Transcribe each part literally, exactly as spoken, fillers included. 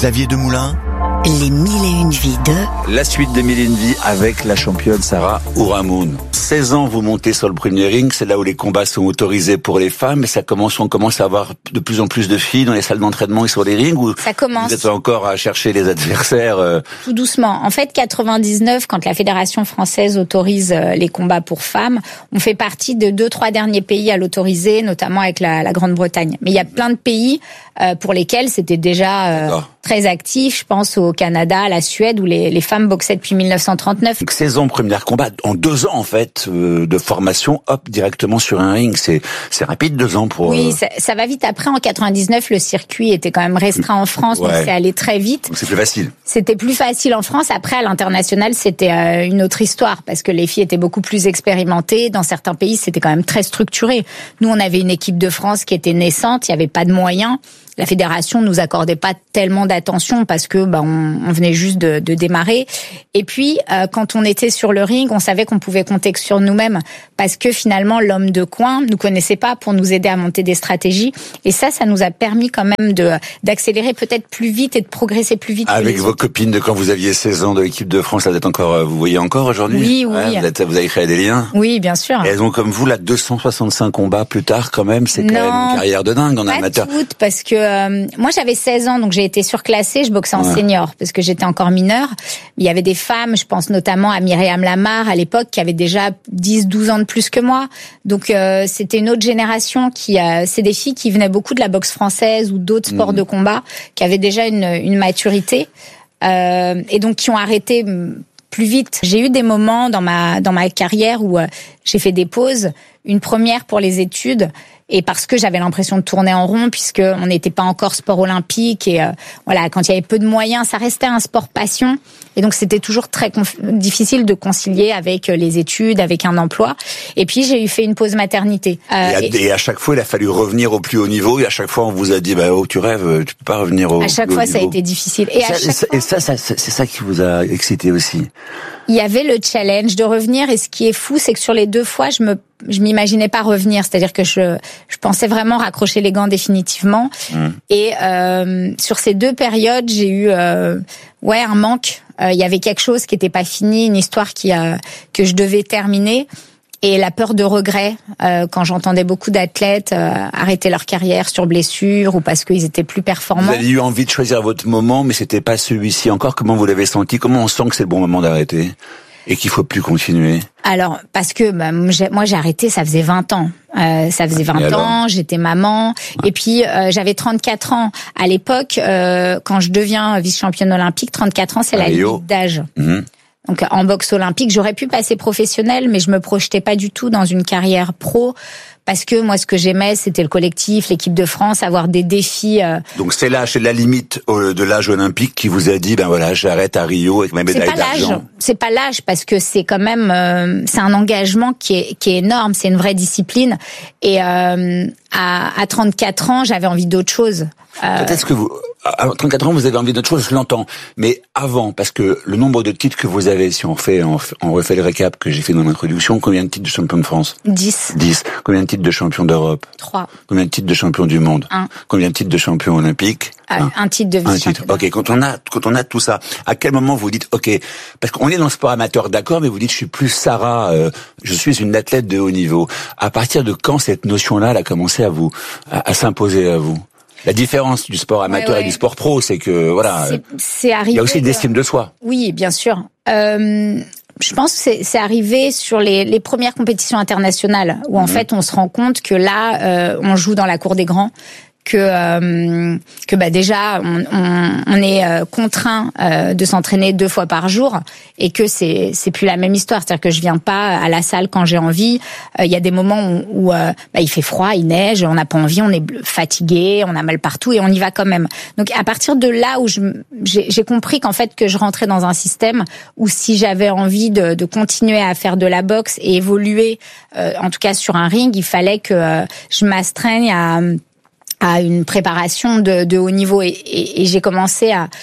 Xavier Demoulin. Les mille et une vies de... La suite des mille et une vies avec la championne Sarah Ourahmoune. seize ans, vous montez sur le premier ring, c'est là où les combats sont autorisés pour les femmes, et ça commence, on commence à avoir de plus en plus de filles dans les salles d'entraînement et sur les rings, ou ça commence. Vous êtes encore à chercher les adversaires euh... Tout doucement. En fait, quatre-vingt-dix-neuf, quand la Fédération française autorise les combats pour femmes, on fait partie de deux, trois derniers pays à l'autoriser, notamment avec la, la Grande-Bretagne. Mais il y a plein de pays euh, pour lesquels c'était déjà euh, très actif. Je pense au Canada, la Suède, où les, les femmes boxaient depuis mille neuf cent trente-neuf. Donc seize ans, premier combat, en deux ans en fait euh, de formation, hop, directement sur un ring, c'est c'est rapide, deux ans pour... Oui, euh... ça, ça va vite. Après, en quatre-vingt-dix-neuf, le circuit était quand même restreint en France, ouais. Donc c'est allé très vite. Donc c'est plus facile. C'était plus facile en France. Après, à l'international, c'était euh, une autre histoire, parce que les filles étaient beaucoup plus expérimentées. Dans certains pays, c'était quand même très structuré. Nous, on avait une équipe de France qui était naissante, il n'y avait pas de moyens. La fédération nous accordait pas tellement d'attention parce que bah on, on venait juste de, de démarrer. Et puis euh, quand on était sur le ring, on savait qu'on pouvait compter sur nous-mêmes parce que finalement l'homme de coin nous connaissait pas pour nous aider à monter des stratégies. Et ça, ça nous a permis quand même de d'accélérer peut-être plus vite et de progresser plus vite. Avec vos autres. Copines de quand vous aviez seize ans de l'équipe de France, là, vous êtes encore, vous voyez encore aujourd'hui. Oui, oui. Ouais, vous, êtes, vous avez créé des liens. Oui, bien sûr. Et elles ont comme vous là deux cent soixante-cinq combats plus tard quand même. C'est quand non, même une carrière de dingue en pas amateur. Toutes, parce que Euh, moi, j'avais seize ans, donc j'ai été surclassée. Je boxais en ouais. senior parce que j'étais encore mineure. Il y avait des femmes, je pense notamment à Myriam Lamar à l'époque, qui avait déjà dix, douze ans de plus que moi. Donc euh, c'était une autre génération qui, euh, c'est des filles qui venaient beaucoup de la boxe française ou d'autres sports mmh. de combat, qui avaient déjà une, une maturité euh, et donc qui ont arrêté plus vite. J'ai eu des moments dans ma dans ma carrière où euh, j'ai fait des pauses. Une première pour les études. Et parce que j'avais l'impression de tourner en rond, puisque on n'était pas encore sport olympique et euh, voilà, quand il y avait peu de moyens, ça restait un sport passion. Et donc c'était toujours très conf- difficile de concilier avec les études, avec un emploi. Et puis j'ai eu fait une pause maternité. Euh, et, à, et... et à chaque fois, il a fallu revenir au plus haut niveau. Et à chaque fois, on vous a dit, bah oh, tu rêves, tu peux pas revenir au. À chaque plus fois, haut ça niveau. a été difficile. Et, et, à ça, chaque ça, fois... et ça, ça, c'est ça qui vous a excité aussi. Il y avait le challenge de revenir. Et ce qui est fou, c'est que sur les deux fois, je me je m'imaginais pas revenir, c'est-à-dire que je je pensais vraiment raccrocher les gants définitivement. Mmh. Et euh, sur ces deux périodes, j'ai eu euh, ouais un manque. Il euh, y avait quelque chose qui était pas fini, une histoire qui euh, que je devais terminer. Et la peur de regret, euh, quand j'entendais beaucoup d'athlètes euh, arrêter leur carrière sur blessure ou parce qu'ils étaient plus performants. Vous avez eu envie de choisir votre moment, mais c'était pas celui-ci encore. Comment vous l'avez senti? Comment on sent que c'est le bon moment d'arrêter et qu'il faut plus continuer? Alors, parce que bah, moi j'ai arrêté, ça faisait vingt ans. Euh, ça faisait vingt ans, j'étais maman. Ouais. Et puis, euh, j'avais trente-quatre ans. À l'époque, euh, quand je deviens vice-championne olympique, trente-quatre ans, c'est la limite d'âge. Mmh. Donc, en boxe olympique, j'aurais pu passer professionnelle, mais je me projetais pas du tout dans une carrière pro. Parce que moi, ce que j'aimais, c'était le collectif, l'équipe de France, avoir des défis. Euh... Donc c'est là, c'est la limite de l'âge olympique qui vous a dit, ben voilà, j'arrête à Rio avec ma médaille d'argent. C'est pas l'âge, c'est pas l'âge, parce que c'est quand même, euh, c'est un engagement qui est qui est énorme, c'est une vraie discipline. Et euh, à, à trente-quatre ans, j'avais envie d'autre chose. Euh... Peut-être que vous, à trente-quatre ans, vous avez envie d'autre chose, je l'entends. Mais avant, parce que le nombre de titres que vous avez, si on fait, on, on refait le récap que j'ai fait dans l'introduction, combien de titres de champion de France? Dix. Dix. Combien de titres de champion d'Europe? Trois. Combien de titres de champion du monde? Un. Combien de titres de champion olympique? Un, un titre de vice-champion. Un titre. Ok. Quand on a, quand on a tout ça, à quel moment vous dites, ok, parce qu'on est dans le sport amateur, d'accord, mais vous dites, je suis plus Sarah, euh, je suis une athlète de haut niveau. À partir de quand cette notion-là, elle a commencé à vous, à, à s'imposer à vous? La différence du sport amateur ouais, ouais. et du sport pro, c'est que voilà, c'est, c'est arrivé il y a aussi de l'estime de soi. Oui, bien sûr. Euh, je pense que c'est, c'est arrivé sur les, les premières compétitions internationales où en mmh. fait on se rend compte que là, euh, on joue dans la cour des grands. Que euh, que bah déjà on, on, on est euh, contraint euh, de s'entraîner deux fois par jour et que c'est c'est plus la même histoire, c'est-à-dire que je viens pas à la salle quand j'ai envie. Il euh, y a des moments où, où euh, bah, il fait froid, il neige, on n'a pas envie, on est fatigué, on a mal partout et on y va quand même. Donc à partir de là où je j'ai, j'ai compris qu'en fait que je rentrais dans un système où si j'avais envie de, de continuer à faire de la boxe et évoluer, euh, en tout cas sur un ring, il fallait que euh, je m'astreigne à à une préparation de, de haut niveau et, et, et j'ai commencé à,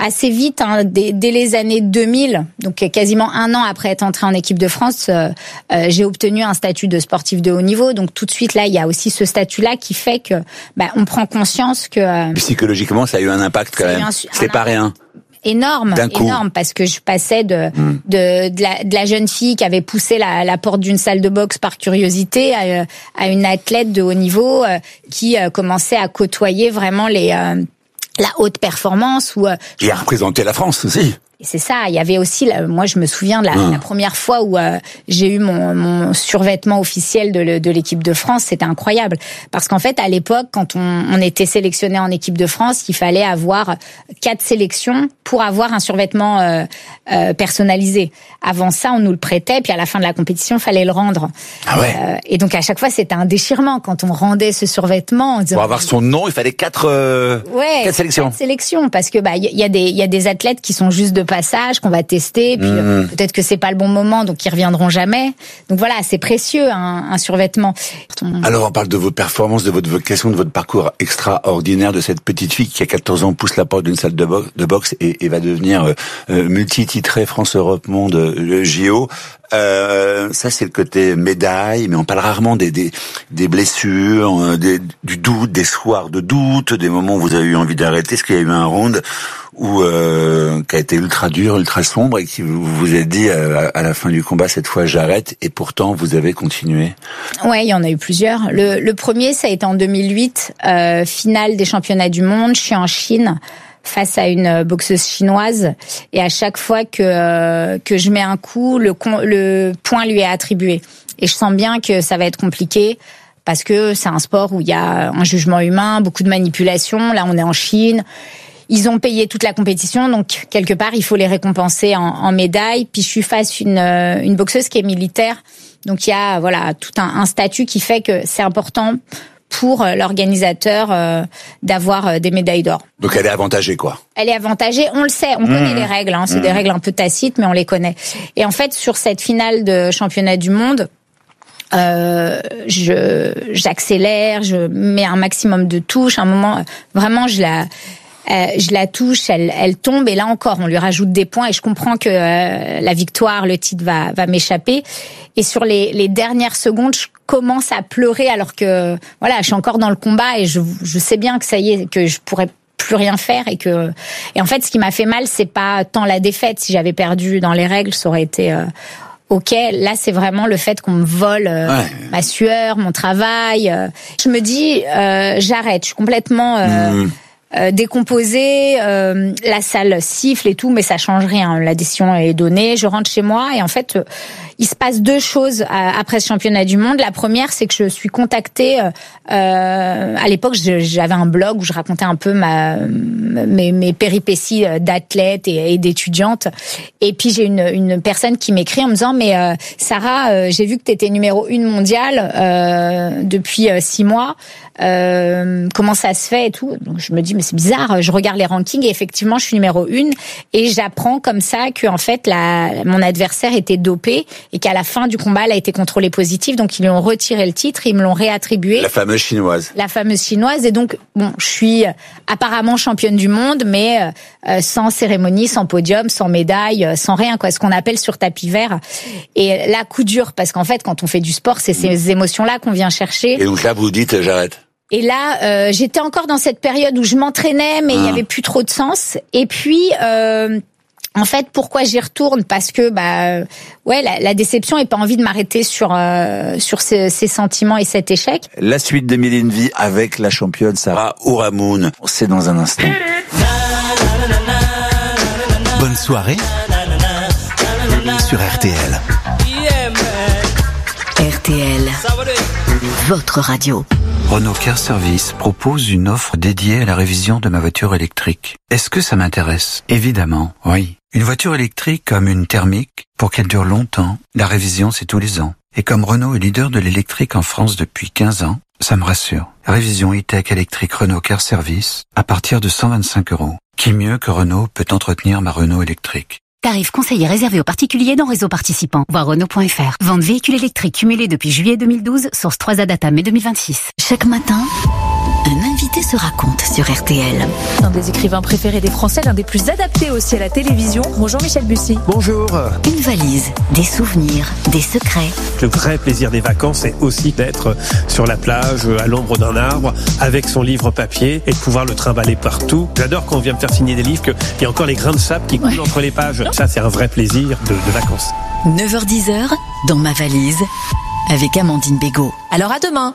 assez vite, hein, dès, dès les années deux mille, donc quasiment un an après être entrée en équipe de France, euh, euh, j'ai obtenu un statut de sportif de haut niveau. Donc tout de suite là, il y a aussi ce statut-là qui fait que bah, on prend conscience que euh, psychologiquement, ça a eu un impact quand même. C'est pas rien. Énorme, énorme, parce que je passais de mmh. de de la, de la jeune fille qui avait poussé la, la porte d'une salle de boxe par curiosité à, à une athlète de haut niveau euh, qui euh, commençait à côtoyer vraiment les euh, la haute performance ou euh, et à représenter la France aussi. C'est ça. Il y avait aussi, moi, je me souviens de la, mmh. la première fois où euh, j'ai eu mon, mon survêtement officiel de, le, de l'équipe de France. C'était incroyable parce qu'en fait, à l'époque, quand on, on était sélectionné en équipe de France, il fallait avoir quatre sélections pour avoir un survêtement euh, euh, personnalisé. Avant ça, on nous le prêtait, puis à la fin de la compétition, il fallait le rendre. Ah ouais. Euh, et donc à chaque fois, c'était un déchirement quand on rendait ce survêtement. En disant, pour avoir son nom, il fallait quatre, euh, ouais, quatre sélections. Quatre sélections, parce que bah il y, y a des il y a des athlètes qui sont juste de passage, qu'on va tester, puis mmh. peut-être que c'est pas le bon moment, donc ils reviendront jamais. Donc voilà, c'est précieux un, un survêtement. Alors on parle de vos performances, de votre vocation, de votre parcours extraordinaire, de cette petite fille qui à quatorze ans pousse la porte d'une salle de boxe, de boxe et, et va devenir euh, euh, multi-titrée France, Europe, Monde, euh, J O. Euh, ça c'est le côté médaille, mais on parle rarement des des, des blessures, des, du doute, des soirs de doute, des moments où vous avez eu envie d'arrêter. Est-ce qu'il y a eu un round où euh, qui a été ultra dur, ultra sombre et qui vous vous a dit à, à la fin du combat cette fois j'arrête, et pourtant vous avez continué? Ouais, il y en a eu plusieurs. Le, le premier, ça a été en deux mille huit, euh, finale des championnats du monde. Je suis en Chine face à une boxeuse chinoise, et à chaque fois que euh, que je mets un coup, le le point lui est attribué, et je sens bien que ça va être compliqué parce que c'est un sport où il y a un jugement humain, beaucoup de manipulation. Là, on est en Chine. Ils ont payé toute la compétition, donc quelque part il faut les récompenser en, en médaille. Puis je suis face à une une boxeuse qui est militaire, donc il y a voilà tout un, un statut qui fait que c'est important pour l'organisateur euh, d'avoir des médailles d'or. Donc elle est avantagée, quoi. Elle est avantagée, on le sait, on mmh. connaît les règles, hein, c'est mmh. des règles un peu tacites, mais on les connaît. Et en fait, sur cette finale de championnat du monde, euh, je j'accélère, je mets un maximum de touches. À un moment, vraiment, je la Euh, je la touche, elle, elle tombe, et là encore, on lui rajoute des points, et je comprends que euh, la victoire, le titre va, va m'échapper. Et sur les, les dernières secondes, je commence à pleurer alors que, voilà, je suis encore dans le combat, et je, je sais bien que ça y est, que je pourrais plus rien faire, et que, et en fait, ce qui m'a fait mal, c'est pas tant la défaite. Si j'avais perdu dans les règles, ça aurait été euh, ok. Là, c'est vraiment le fait qu'on me vole euh, ouais. ma sueur, mon travail. Euh. Je me dis, euh, j'arrête. Je suis complètement euh, mmh. Euh, décomposée, euh, la salle siffle et tout, mais ça change rien. La décision est donnée, je rentre chez moi, et en fait, euh, il se passe deux choses à, après ce championnat du monde. La première, c'est que je suis contactée. Euh, à l'époque, je, j'avais un blog où je racontais un peu ma mes, mes péripéties d'athlète et, et d'étudiante. Et puis j'ai une, une personne qui m'écrit en me disant mais euh, Sarah, euh, j'ai vu que tu étais numéro une mondiale euh, depuis euh, six mois. Euh, comment ça se fait et tout. Donc je me dis mais c'est bizarre, je regarde les rankings et effectivement je suis numéro une, et j'apprends comme ça que en fait la mon adversaire était dopé et qu'à la fin du combat elle a été contrôlée positive, donc ils lui ont retiré le titre, ils me l'ont réattribué. La fameuse chinoise. La fameuse chinoise. Et donc bon, je suis apparemment championne du monde, mais euh, sans cérémonie, sans podium, sans médaille, sans rien, quoi, ce qu'on appelle sur tapis vert. Et là, coup dur, parce qu'en fait quand on fait du sport, c'est ces émotions là qu'on vient chercher. Et donc là vous dites j'arrête. Et là, euh, j'étais encore dans cette période où je m'entraînais, mais il mmh. y avait plus trop de sens. Et puis, euh, en fait, pourquoi j'y retourne? Parce que, bah, ouais, la, la déception et pas envie de m'arrêter sur euh, sur ces, ces sentiments et cet échec. La suite de Mille et une vies avec la championne Sarah Ourahmoune. C'est dans un instant. Bonne soirée sur R T L. R T L, votre radio. Renault Car Service propose une offre dédiée à la révision de ma voiture électrique. Est-ce que ça m'intéresse? Évidemment, oui. Une voiture électrique comme une thermique, pour qu'elle dure longtemps, la révision c'est tous les ans. Et comme Renault est leader de l'électrique en France depuis quinze ans, ça me rassure. Révision e-tech électrique Renault Car Service à partir de cent vingt-cinq euros. Qui mieux que Renault peut entretenir ma Renault électrique? Tarif conseillé réservé aux particuliers dans réseau participant. Voir Renault point F R. Vente véhicule électrique cumulée depuis juillet deux mille douze. Source trois A Data mai deux mille vingt-six. Chaque matin, un invité se raconte sur R T L. Un des écrivains préférés des Français, l'un des plus adaptés aussi à la télévision. Bonjour Michel Bussy. Bonjour. Une valise, des souvenirs, des secrets. Le vrai plaisir des vacances, c'est aussi d'être sur la plage, à l'ombre d'un arbre, avec son livre papier et de pouvoir le trimballer partout. J'adore quand on vient me faire signer des livres qu'il y a encore les grains de sable qui coulent ouais. entre les pages. Ça, c'est un vrai plaisir de, de vacances. neuf heures dix, dans ma valise, avec Amandine Bégaud. Alors à demain.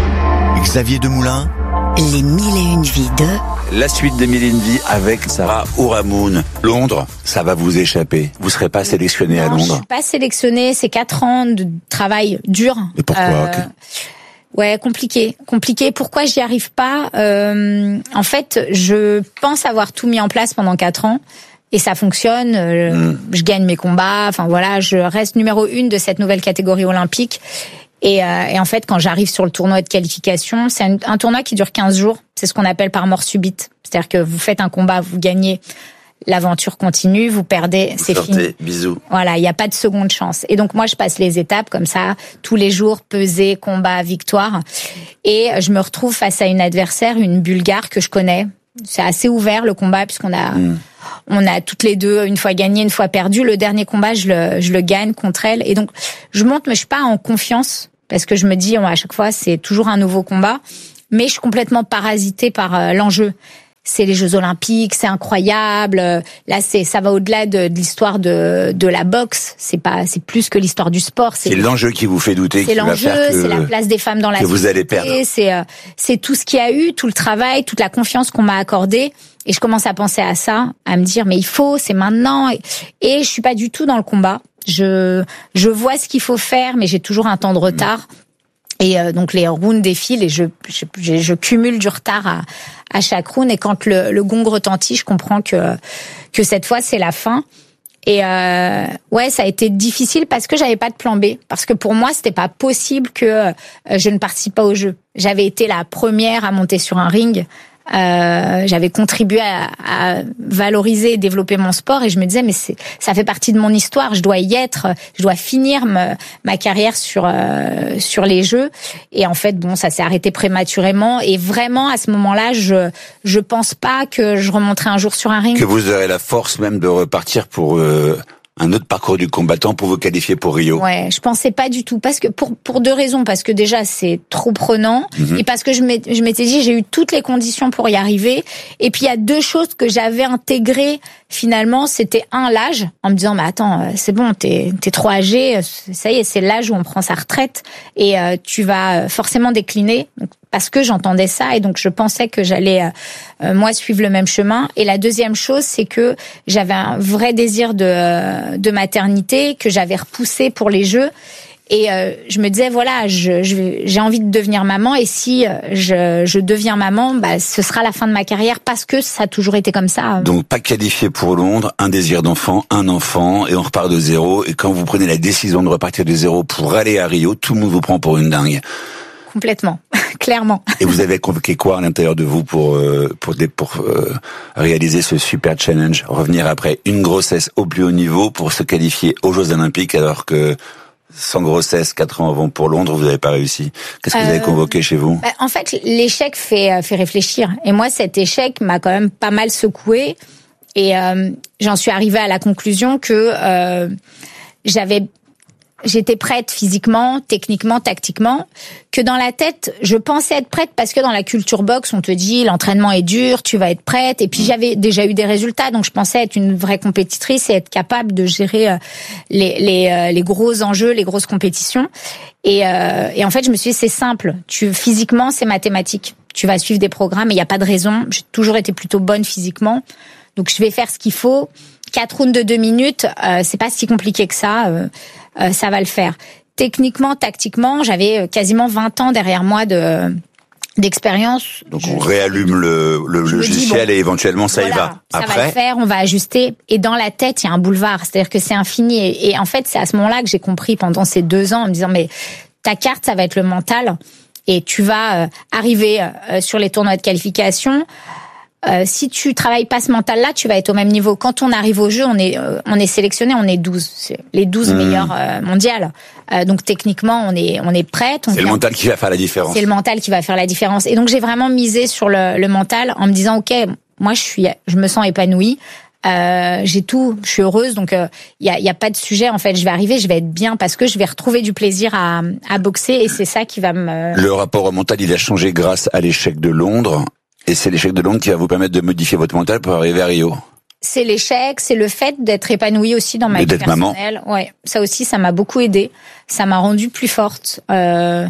Xavier Demoulin. Les mille et une vies de... La suite des mille et une vies avec Sarah Ourahmoune. Londres, ça va vous échapper. Vous serez pas sélectionnée à Londres. Je suis pas sélectionnée. C'est quatre ans de travail dur. Et pourquoi euh... okay. Ouais, compliqué, compliqué. Pourquoi j'y arrive pas euh, En fait, je pense avoir tout mis en place pendant quatre ans. Et ça fonctionne, euh, mmh. je gagne mes combats, enfin voilà, je reste numéro une de cette nouvelle catégorie olympique. Et, euh, et en fait, quand j'arrive sur le tournoi de qualification, c'est un, un tournoi qui dure quinze jours. C'est ce qu'on appelle par mort subite. C'est-à-dire que vous faites un combat, vous gagnez, l'aventure continue, vous perdez, vous c'est sortez, fini. Bisous. Voilà, il n'y a pas de seconde chance. Et donc moi, je passe les étapes comme ça, tous les jours, pesée, combat, victoire. Et je me retrouve face à une adversaire, une Bulgare que je connais. C'est assez ouvert le combat puisqu'on a... Mmh. On a toutes les deux une fois gagné, une fois perdu. Le dernier combat, je le, je le gagne contre elle. Et donc, je monte, mais je suis pas en confiance parce que je me dis, à chaque fois, c'est toujours un nouveau combat. Mais je suis complètement parasitée par euh, l'enjeu. C'est les Jeux Olympiques, c'est incroyable. Là, c'est ça va au-delà de, de l'histoire de, de la boxe. C'est pas, c'est plus que l'histoire du sport. C'est, c'est l'enjeu qui vous fait douter. C'est qui l'enjeu, va faire que, c'est la place des femmes dans la que société. Vous allez perdre. C'est, euh, c'est tout ce qu'il y a eu, tout le travail, toute la confiance qu'on m'a accordée. Et je commence à penser à ça, à me dire mais il faut, c'est maintenant. Et, et je suis pas du tout dans le combat. Je, je vois ce qu'il faut faire, mais j'ai toujours un temps de retard. Et euh, donc les rounds défilent et je, je, je, je cumule du retard à, à chaque round. Et quand le, le gong retentit, je comprends que que cette fois c'est la fin. Et euh, ouais, ça a été difficile parce que j'avais pas de plan B. Parce que pour moi, c'était pas possible que euh, je ne participe pas au jeu. J'avais été la première à monter sur un ring. Euh, j'avais contribué à, à valoriser et développer mon sport et je me disais mais c'est, ça fait partie de mon histoire, je dois y être, je dois finir me, ma carrière sur euh, sur les Jeux. Et en fait bon, ça s'est arrêté prématurément et vraiment à ce moment-là je je pense pas que je remonterai un jour sur un ring. Que vous aurez la force même de repartir pour euh... un autre parcours du combattant pour vous qualifier pour Rio. Ouais, je pensais pas du tout parce que pour pour deux raisons, parce que déjà c'est trop prenant mm-hmm. et parce que je m'étais, je m'étais dit j'ai eu toutes les conditions pour y arriver et puis il y a deux choses que j'avais intégrées finalement, c'était un l'âge en me disant mais attends, c'est bon, t'es t'es trop âgé, ça y est, c'est l'âge où on prend sa retraite et euh, tu vas forcément décliner. Donc, parce que j'entendais ça et donc je pensais que j'allais euh, moi suivre le même chemin. Et la deuxième chose, c'est que j'avais un vrai désir de euh, de maternité que j'avais repoussé pour les Jeux et euh, je me disais voilà, je, je j'ai envie de devenir maman et si je je deviens maman, bah ce sera la fin de ma carrière parce que ça a toujours été comme ça. Donc pas qualifié pour Londres, un désir d'enfant, un enfant et on repart de zéro et quand vous prenez la décision de repartir de zéro pour aller à Rio, tout le monde vous prend pour une dingue. Complètement, clairement. Et vous avez convoqué quoi à l'intérieur de vous pour euh, pour pour euh, réaliser ce super challenge, revenir après une grossesse au plus haut niveau pour se qualifier aux Jeux Olympiques alors que sans grossesse, quatre ans avant pour Londres, vous n'avez pas réussi. Qu'est-ce que vous avez convoqué chez vous ? Bah, en fait, l'échec fait fait réfléchir. Et moi, cet échec m'a quand même pas mal secouée. Et euh, j'en suis arrivée à la conclusion que euh, j'avais J'étais prête physiquement, techniquement, tactiquement, que dans la tête, je pensais être prête parce que dans la culture boxe, on te dit l'entraînement est dur, tu vas être prête. Et puis j'avais déjà eu des résultats, donc je pensais être une vraie compétitrice et être capable de gérer les les, les gros enjeux, les grosses compétitions. Et, euh, et en fait, je me suis dit c'est simple. Tu physiquement, c'est mathématique. Tu vas suivre des programmes et il y a pas de raison. J'ai toujours été plutôt bonne physiquement, donc je vais faire ce qu'il faut. Quatre rounds de deux minutes, euh, c'est pas si compliqué que ça. Euh, Euh, ça va le faire. Techniquement, tactiquement, j'avais quasiment vingt ans derrière moi de d'expérience. Donc on je, réallume le, le logiciel bon, et éventuellement ça voilà, y va. Ça Après, va le faire, on va ajuster. Et dans la tête, il y a un boulevard, c'est-à-dire que c'est infini. Et, et en fait, c'est à ce moment-là que j'ai compris pendant ces deux ans en me disant mais ta carte, ça va être le mental et tu vas euh, arriver euh, sur les tournois de qualification. euh, si tu travailles pas ce mental-là, tu vas être au même niveau. Quand on arrive au jeu, on est, euh, on est sélectionné, on est douze, c'est les douze mmh. meilleurs euh, mondiales. Euh, donc techniquement, on est, on est prête. On c'est vient... le mental qui va faire la différence. C'est le mental qui va faire la différence. Et donc j'ai vraiment misé sur le, le mental en me disant, ok, moi je suis, je me sens épanouie. Euh, j'ai tout, je suis heureuse, donc il euh, y a, y a pas de sujet. En fait, je vais arriver, je vais être bien parce que je vais retrouver du plaisir à, à boxer et c'est ça qui va me. Le rapport au mental, il a changé grâce à l'échec de Londres et c'est l'échec de Londres qui va vous permettre de modifier votre mental pour arriver à Rio. C'est l'échec, c'est le fait d'être épanouie aussi dans ma vie personnelle. Maman. Ouais, ça aussi, ça m'a beaucoup aidée. Ça m'a rendue plus forte. Euh...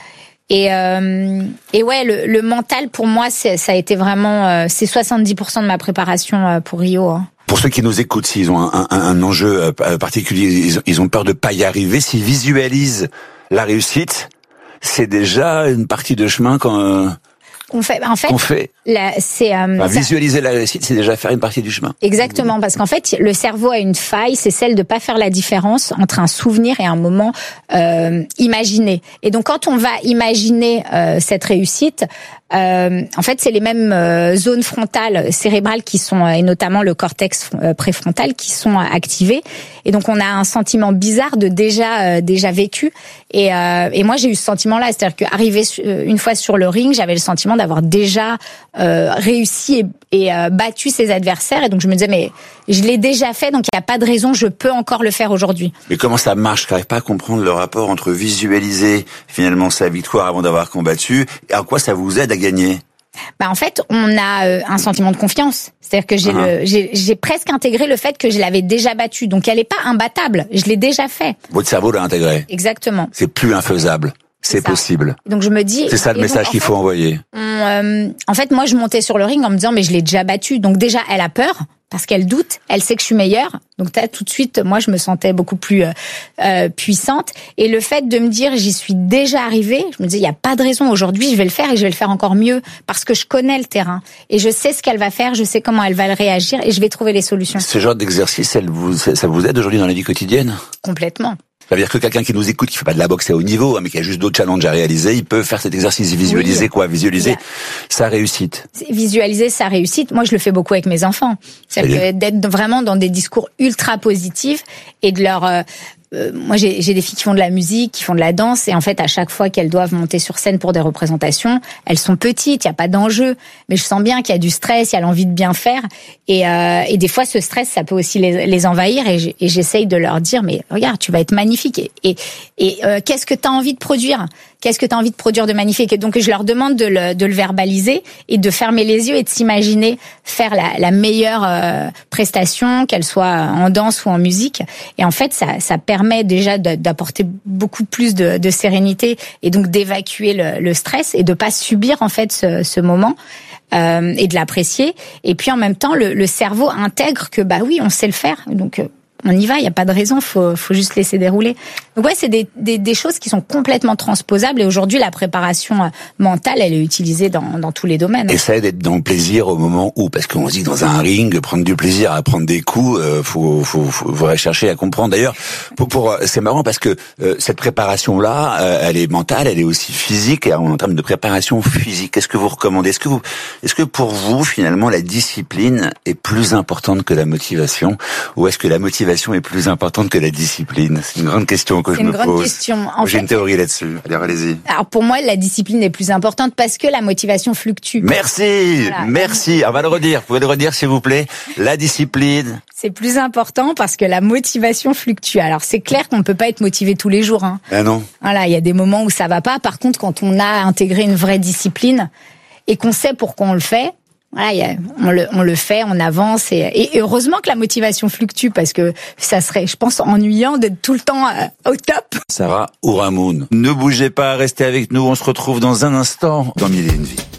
Et euh, et ouais, le, le mental pour moi, c'est, ça a été vraiment, euh, c'est soixante-dix pour cent de ma préparation euh, pour Rio. Hein. Pour ceux qui nous écoutent, s'ils ont un, un, un enjeu particulier, ils, ils ont peur de pas y arriver, s'ils visualisent la réussite, c'est déjà une partie de chemin quand. Euh... On fait, en fait, on fait. La, c'est, euh, enfin, visualiser la réussite, c'est déjà faire une partie du chemin. Exactement, parce qu'en fait, le cerveau a une faille, c'est celle de pas faire la différence entre un souvenir et un moment euh, imaginé. Et donc, quand on va imaginer euh, cette réussite, euh, en fait, c'est les mêmes euh, zones frontales cérébrales qui sont, et notamment le cortex euh, préfrontal, qui sont euh, activées. Et donc, on a un sentiment bizarre de déjà euh, déjà vécu. Et, euh, et moi, j'ai eu ce sentiment-là, c'est-à-dire qu'arrivé une fois sur le ring, j'avais le sentiment d'avoir déjà euh, réussi et, et euh, battu ses adversaires. Et donc, je me disais, mais je l'ai déjà fait, donc il n'y a pas de raison, je peux encore le faire aujourd'hui. Mais comment ça marche ? Je n'arrive pas à comprendre le rapport entre visualiser finalement sa victoire avant d'avoir combattu et à quoi ça vous aide à gagner ? Bah en fait, on a euh, un sentiment de confiance. C'est-à-dire que j'ai, uh-huh. le, j'ai, j'ai presque intégré le fait que je l'avais déjà battue. Donc, elle n'est pas imbattable. Je l'ai déjà fait. Votre cerveau l'a intégré. Exactement. C'est plus infaisable. C'est, c'est possible. Donc, je me dis... C'est ça le message donc, qu'il fait, faut envoyer. On, euh, en fait, moi, je montais sur le ring en me disant, mais je l'ai déjà battue. Donc, déjà, elle a peur. Parce qu'elle doute, elle sait que je suis meilleure. Donc t'as tout de suite, moi je me sentais beaucoup plus euh, euh, puissante. Et le fait de me dire j'y suis déjà arrivée, je me dis il y a pas de raison aujourd'hui, je vais le faire et je vais le faire encore mieux parce que je connais le terrain et je sais ce qu'elle va faire, je sais comment elle va réagir et je vais trouver les solutions. Ce genre d'exercice, elle vous, ça vous aide aujourd'hui dans la vie quotidienne ? Complètement. Ça veut dire que quelqu'un qui nous écoute, qui fait pas de la boxe à haut niveau, mais qui a juste d'autres challenges à réaliser, il peut faire cet exercice, visualiser oui. quoi, visualiser yeah. sa réussite. Visualiser sa réussite. Moi, je le fais beaucoup avec mes enfants. C'est-à-dire d'être vraiment dans des discours ultra positifs et de leur euh, Euh, moi, j'ai, j'ai des filles qui font de la musique, qui font de la danse, et en fait, à chaque fois qu'elles doivent monter sur scène pour des représentations, elles sont petites, il y a pas d'enjeu, mais je sens bien qu'il y a du stress, il y a l'envie de bien faire, et, euh, et des fois, ce stress, ça peut aussi les, les envahir, et, et j'essaye de leur dire, mais regarde, tu vas être magnifique, et, et, et euh, qu'est-ce que tu as envie de produire ? Qu'est-ce que tu as envie de produire de magnifique ? Et donc, je leur demande de le, de le verbaliser et de fermer les yeux et de s'imaginer faire la, la meilleure euh, prestation, qu'elle soit en danse ou en musique. Et en fait, ça, ça permet déjà de, d'apporter beaucoup plus de, de sérénité et donc d'évacuer le, le stress et de pas subir en fait ce, ce moment. Euh, et de l'apprécier. Et puis en même temps, le, le cerveau intègre que bah oui, on sait le faire. Donc euh, on y va, il n'y a pas de raison, faut, faut juste laisser dérouler. Donc ouais, c'est des, des, des choses qui sont complètement transposables. Et aujourd'hui, la préparation mentale, elle est utilisée dans, dans tous les domaines. Et ça aide d'être dans le plaisir au moment où, parce qu'on se dit que dans un ring, prendre du plaisir à prendre des coups, euh, faut, faut, faut, faut chercher à comprendre. D'ailleurs, pour, pour, c'est marrant parce que euh, cette préparation-là, euh, elle est mentale, elle est aussi physique. Et en termes de préparation physique, qu'est-ce que vous recommandez ? Est-ce que vous, est-ce que pour vous, finalement, la discipline est plus importante que la motivation, ou est-ce que la motivation est plus importante que la discipline ? C'est une grande question que c'est je me pose. C'est une grande question. En J'ai fait, une théorie là-dessus. Allez, allez-y. Alors pour moi, la discipline est plus importante parce que la motivation fluctue. Merci, voilà. Merci. On va le redire. Vous pouvez le redire, s'il vous plaît. La discipline. C'est plus important parce que la motivation fluctue. Alors c'est clair qu'on ne peut pas être motivé tous les jours. Hein. Ah non. Voilà, il y a des moments où ça va pas. Par contre, quand on a intégré une vraie discipline et qu'on sait pourquoi on le fait. Voilà, y a, on, le, on le fait, on avance et, et heureusement que la motivation fluctue parce que ça serait, je pense, ennuyant d'être tout le temps euh, au top. Sarah Ourahmoune, ne bougez pas, restez avec nous, on se retrouve dans un instant dans Mille et une vies.